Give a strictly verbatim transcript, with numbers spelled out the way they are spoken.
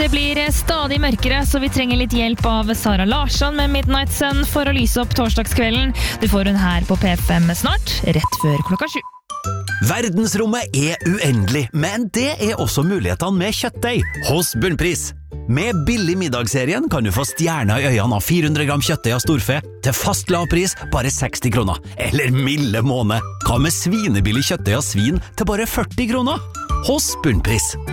Det blir stadig mørkere, så vi trenger litt hjelp av Sara Larsson med Midnight Sun for å lyse opp torsdagskvelden. Du får hun her på P fem snart, rett før klokka sju. Verdensrommet er uendelig, men det er også mulighetene med kjøttdeig hos Bunnpris. Med billig middagsserien kan du få stjerner i øynene av fire hundre gram kjøttdeig av storfe til fast lavpris bare seksti kroner. Eller milde måned. Hva med svinebillig kjøttdeig av svin til bare førti kroner? Hos Bunnpris.